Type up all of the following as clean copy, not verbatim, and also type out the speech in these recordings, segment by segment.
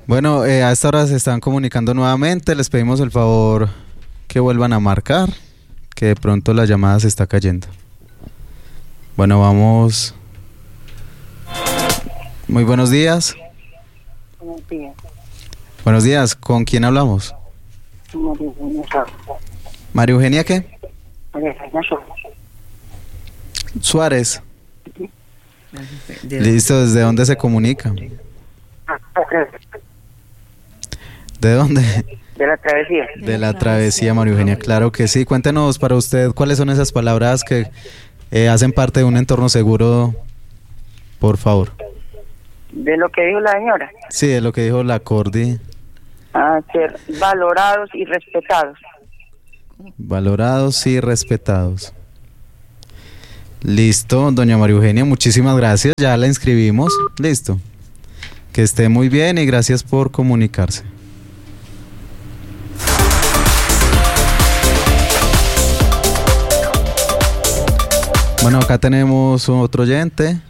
Bueno, a esta hora se están comunicando nuevamente. Les pedimos el favor que vuelvan a marcar, que de pronto la llamada se está cayendo. Bueno, vamos. Muy buenos días. Buenos días. Buenos días. ¿Con quién hablamos? María Eugenia Suárez. ¿María Eugenia qué? María Eugenia Suárez. Suárez. Listo, ¿desde dónde se comunica? ¿De dónde? De la travesía. De la travesía, María Eugenia, claro que sí. Cuéntenos para usted cuáles son esas palabras que hacen parte de un entorno seguro, por favor. De lo que dijo la señora. Sí, de lo que dijo la Cordi. Ser valorados y respetados. Valorados y respetados. Listo, doña María Eugenia, muchísimas gracias. Ya la inscribimos. Listo. Que esté muy bien y gracias por comunicarse. Bueno, acá tenemos otro oyente.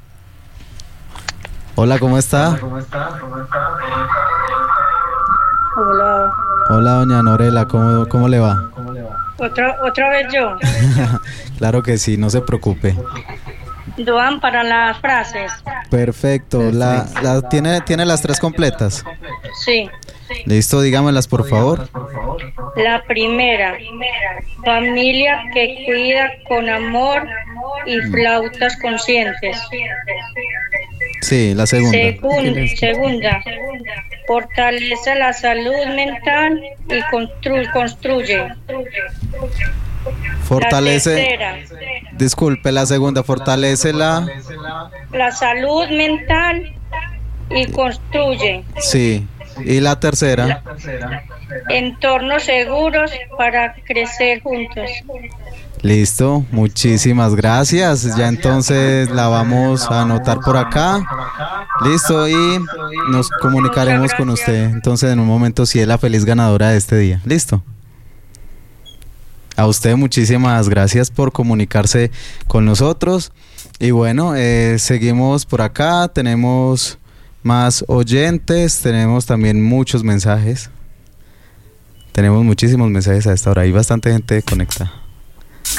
Hola, ¿cómo está? Hola. Hola, doña Norela, ¿cómo le va? Otra vez yo. Claro que sí, no se preocupe. Duan para las frases. Perfecto. ¿Tiene las tres completas? Sí. Listo, dígamelas por favor. La primera, familia que cuida con amor y flautas conscientes. Sí, la segunda. Segunda, fortalece la salud mental y construye. Fortalece. La tercera, Disculpe, la segunda, fortalece la salud mental y construye. Sí. ¿Y la tercera? Entornos seguros para crecer juntos. Listo, muchísimas gracias. Ya entonces la vamos a anotar por acá. Listo, y nos comunicaremos con usted entonces en un momento si es la feliz ganadora de este día. Listo. A usted muchísimas gracias por comunicarse con nosotros. Y bueno, seguimos por acá. Tenemos más oyentes, tenemos también muchos mensajes. Tenemos muchísimos mensajes a esta hora. Hay bastante gente conectada.